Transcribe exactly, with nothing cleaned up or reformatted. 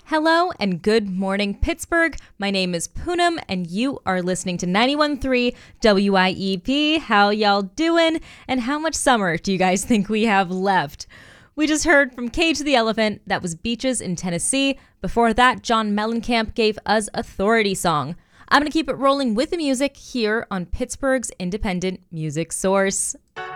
Hello and good morning, Pittsburgh. My name is Poonam, and you are listening to ninety-one point three W I E P. How y'all doing? And how much summer do you guys think we have left? We just heard from Cage the Elephant. That was Beaches in Tennessee. Before that, John Mellencamp gave us Authority Song. I'm going to keep it rolling with the music here on Pittsburgh's independent music source.